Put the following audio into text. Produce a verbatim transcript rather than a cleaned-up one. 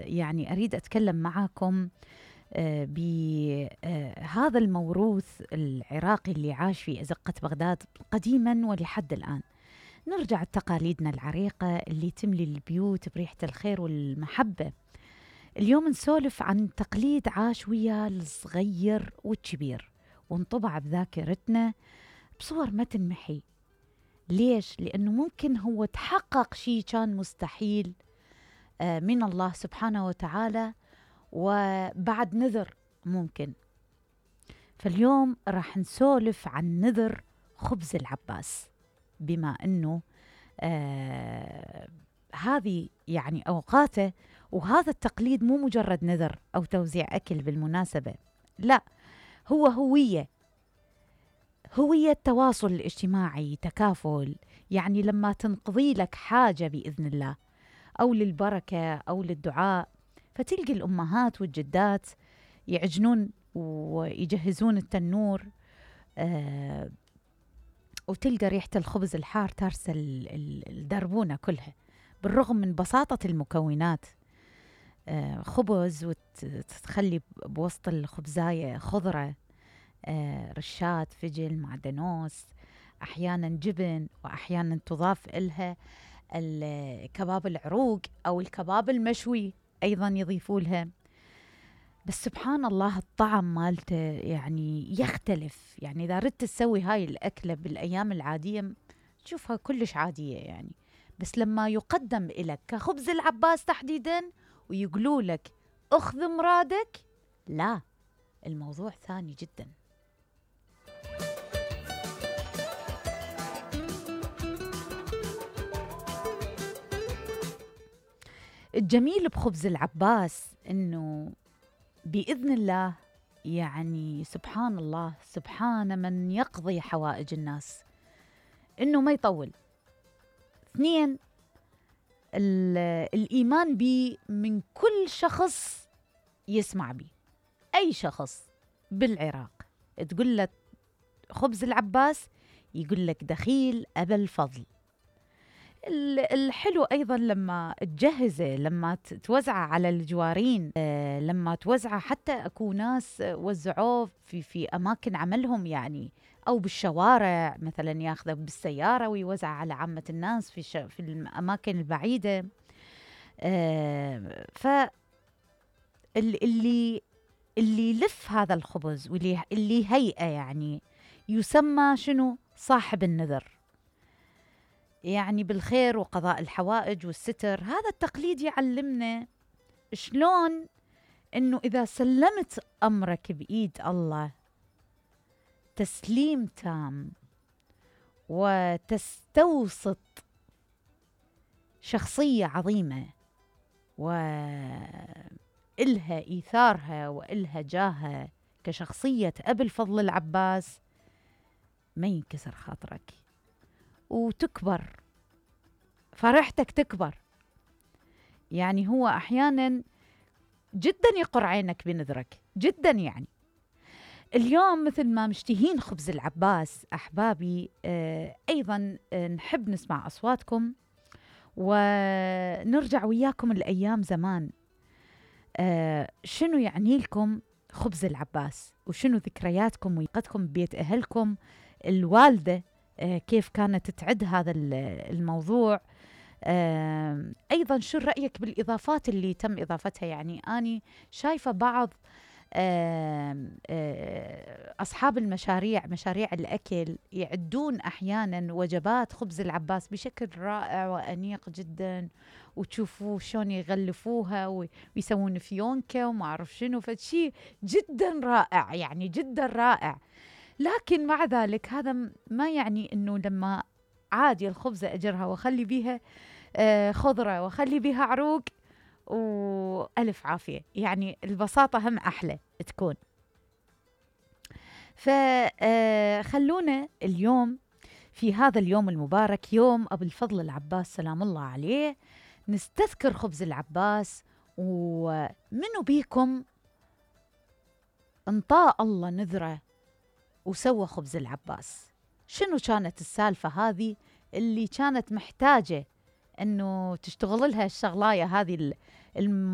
يعني أريد أتكلم معاكم آه، بهذا الموروث العراقي اللي عاش في أزقة بغداد قديما ولحد الآن. نرجع لتقاليدنا العريقة اللي تملي البيوت بريحة الخير والمحبة. اليوم نسولف عن تقليد عاش ويا الصغير والكبير وانطبع بذاكرتنا بصور ما تنمحي. ليش؟ لأنه ممكن هو تحقق شيء كان مستحيل آه، من الله سبحانه وتعالى، وبعد نذر ممكن. فاليوم راح نسولف عن نذر خبز العباس، بما أنه آه هذه يعني أوقاته، وهذا التقليد مو مجرد نذر أو توزيع أكل بالمناسبة، لا، هو هوية هوية تواصل الاجتماعي، تكافل. يعني لما تنقضي لك حاجة بإذن الله أو للبركة أو للدعاء، فتلقي الأمهات والجدات يعجنون ويجهزون التنور، آه وتلقى ريحة الخبز الحار ترسل الدربونة كلها، بالرغم من بساطة المكونات. آه خبز وتخلي بوسط الخبزاية خضرة، آه رشات فجل، معدنوس، أحيانا جبن، وأحيانا تضاف إلها الكباب العروق أو الكباب المشوي أيضا يضيفوا لها. بس سبحان الله الطعم مالته يعني يختلف. يعني إذا ردت تسوي هاي الأكلة بالأيام العادية تشوفها كلش عادية يعني، بس لما يقدم إليك كخبز العباس تحديدا ويقولوا لك أخذ مرادك، لا، الموضوع ثاني جدا. الجميل بخبز العباس إنه بإذن الله، يعني سبحان الله، سبحان من يقضي حوائج الناس، إنه ما يطول. اثنين، الإيمان بي من كل شخص يسمع بي. أي شخص بالعراق تقول له خبز العباس يقول لك دخيل أبا الفضل. الحلو أيضا لما تجهزه، لما توزعه على الجوارين، لما توزعه، حتى أكو ناس وزعوه في, في أماكن عملهم يعني، أو بالشوارع مثلا ياخذه بالسيارة ويوزع على عامة الناس في, في الأماكن البعيدة. ف اللي اللي يلف هذا الخبز واللي اللي هيئة يعني يسمى شنو؟ صاحب النذر، يعني بالخير وقضاء الحوائج والستر. هذا التقليد يعلمنا شلون إنه إذا سلمت أمرك بإيد الله تسليم تام، وتستوسط شخصية عظيمة وإلها إيثارها وإلها جاهها كشخصية أبي الفضل العباس، ما ينكسر خاطرك وتكبر فرحتك، تكبر. يعني هو أحيانا جدا يقر عينك بنذرك جدا. يعني اليوم مثل ما مشتهين خبز العباس أحبابي، آه أيضا آه نحب نسمع أصواتكم ونرجع وياكم الأيام زمان. آه شنو يعني لكم خبز العباس، وشنو ذكرياتكم ويقتكم ببيت أهلكم، الوالدة آه كيف كانت تعد هذا الموضوع. آه أيضا شو رأيك بالإضافات اللي تم إضافتها؟ يعني أني شايفة بعض آه آه أصحاب المشاريع، مشاريع الأكل، يعدون أحيانا وجبات خبز العباس بشكل رائع وأنيق جدا، وتشوفوا شلون يغلفوها ويسوون فيونكة وما أعرف شنو، فشي جدا رائع، يعني جدا رائع. لكن مع ذلك هذا ما يعني أنه لما عادي الخبزة أجرها وأخلي بيها آه خضرة وأخلي بيها عروق وألف عافية. يعني البساطة هم أحلى تكون. فخلونا اليوم في هذا اليوم المبارك، يوم أبو الفضل العباس سلام الله عليه، نستذكر خبز العباس. ومنو بيكم انطاء الله نذره وسوى خبز العباس؟ شنو كانت السالفة هذه اللي كانت محتاجة أنه تشتغل لها الشغلاية هذه الم